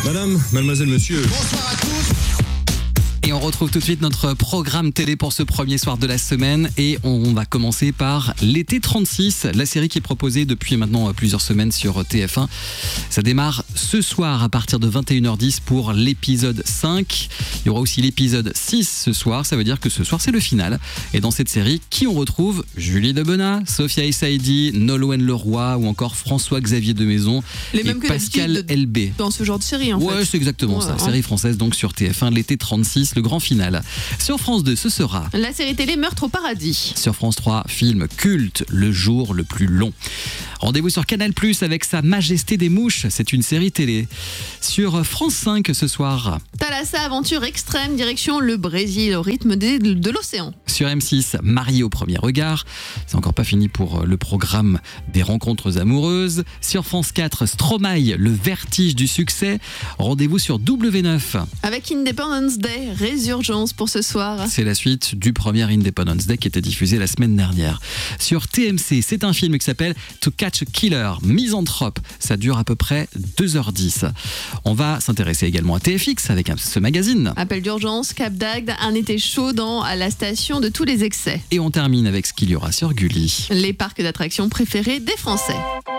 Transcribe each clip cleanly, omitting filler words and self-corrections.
Madame, mademoiselle, monsieur. Bonsoir à tous. Et on retrouve tout de suite notre programme télé pour ce premier soir de la semaine. Et on va commencer par l'été 36, la série qui est proposée depuis maintenant plusieurs semaines sur TF1. Ça démarre ce soir à partir de 21h10 pour l'épisode 5. Il y aura aussi l'épisode 6 ce soir. Ça veut dire que ce soir, c'est le final. Et dans cette série, qui on retrouve ? Julie Debenat, Sophia Essaidi, Nolwenn Leroy ou encore François-Xavier de Maison Les et mêmes que Pascal Elbé. dans ce genre de série en Ouais, fait. c'est exactement ça. Série française donc sur TF1, l'été 36, le grand final. Sur France 2, ce sera... La série télé Meurtre au paradis. Sur France 3, film culte, Le jour le plus long. Rendez-vous sur Canal+, avec Sa Majesté des Mouches, c'est une série télé. Sur France 5 ce soir. Thalassa, aventure extrême, direction le Brésil, au rythme de l'océan. Sur M6, Marié au premier regard. C'est encore pas fini pour le programme des rencontres amoureuses. Sur France 4, Stromae, le vertige du succès. Rendez-vous sur W9. Avec Independence Day, résurgence pour ce soir. C'est la suite du premier Independence Day qui était diffusé la semaine dernière. Sur TMC, c'est un film qui s'appelle To Catch a Killer, Misanthrope. Ça dure à peu près 2h10. On va s'intéresser également à TFX avec ce magazine. Appel d'urgence, Cap d'Agde, un été chaud à la station de tous les excès. Et on termine avec ce qu'il y aura sur Gulli. Les parcs d'attractions préférés des Français.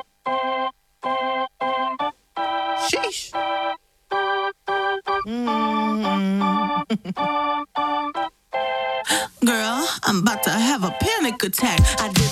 Sheesh. Girl, I'm about to have a panic attack. I did